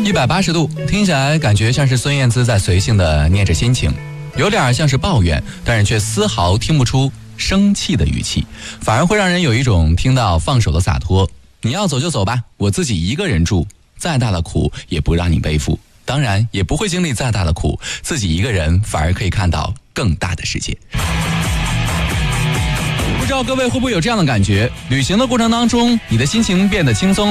180度，听起来感觉像是孙燕姿在随性的念着心情，有点像是抱怨，但是却丝毫听不出生气的语气，反而会让人有一种听到放手的洒脱。你要走就走吧，我自己一个人住，再大的苦也不让你背负，当然也不会经历再大的苦，自己一个人反而可以看到更大的世界。不知道各位会不会有这样的感觉，旅行的过程当中，你的心情变得轻松